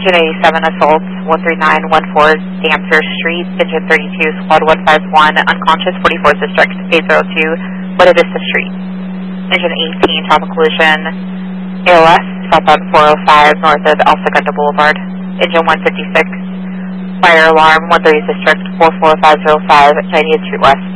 Engine 87 assault 13914 Dancer Street, Engine 32 squad 151, unconscious 44th district 802 Buena Vista Street. Engine 18 traffic collision ALS southbound 405 north of El Segundo Boulevard. Engine 156 fire alarm 130th district 44505 90th Street West.